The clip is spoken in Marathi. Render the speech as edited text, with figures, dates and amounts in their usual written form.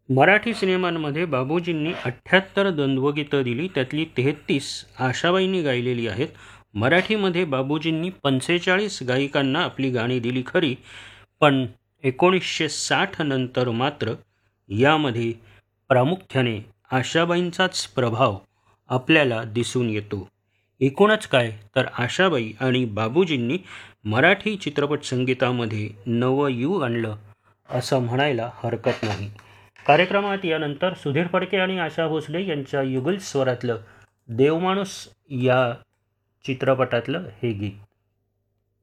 मराठी सिनेमांमध्ये बाबूजींनी 78 द्वंद्वगीतं दिली, त्यातली 33 आशाबाईंनी गायलेली आहेत. मराठीमध्ये बाबूजींनी 45 गायिकांना आपली गाणी दिली खरी, पण 1960 नंतर मात्र यामध्ये प्रामुख्याने आशाबाईंचाच प्रभाव आपल्याला दिसून येतो. एकूणच काय तर आशाबाई आणि बाबूजींनी मराठी चित्रपट संगीतामध्ये नवं युग आणलं असं म्हणायला हरकत नाही. कार्यक्रमात यानंतर सुधीर फडके आणि आशा भोसले यांच्या युगल स्वरातलं देवमाणूस या चित्रपटातलं हे गीत.